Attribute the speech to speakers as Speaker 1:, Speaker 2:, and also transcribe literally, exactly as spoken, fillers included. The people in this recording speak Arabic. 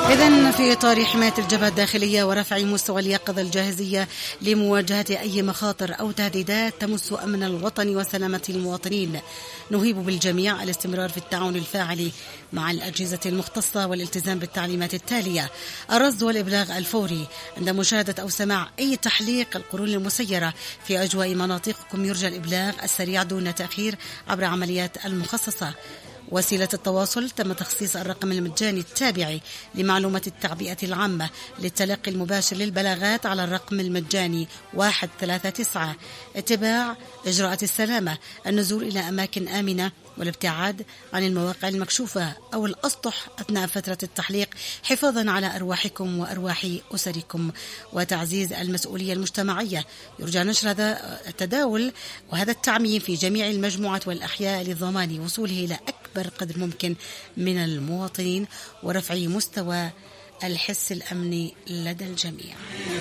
Speaker 1: إذن في إطار حماية الجبهة الداخلية ورفع مستوى اليقظة الجاهزية لمواجهة أي مخاطر أو تهديدات تمس أمن الوطن وسلامة المواطنين، نهيب بالجميع الاستمرار في التعاون الفاعل مع الأجهزة المختصة والالتزام بالتعليمات التالية: الرصد والإبلاغ الفوري عند مشاهدة أو سماع أي تحليق القرون المسيرة في أجواء مناطقكم، يرجى الإبلاغ السريع دون تأخير عبر عمليات المخصصة. وسيلة التواصل: تم تخصيص الرقم المجاني التابع لمعلومة التعبئة العامة للتلقي المباشر للبلاغات على الرقم المجاني واحد ثلاثة تسعة. اتباع إجراءات السلامة: النزول إلى أماكن آمنة والابتعاد عن المواقع المكشوفة أو الأسطح أثناء فترة التحليق حفاظا على أرواحكم وأرواح أسركم. وتعزيز المسؤولية المجتمعية: يرجى نشر هذا التداول وهذا التعميم في جميع المجموعات والأحياء لضمان وصوله إلى أكبر قدر ممكن من المواطنين ورفع مستوى الحس الأمني لدى الجميع.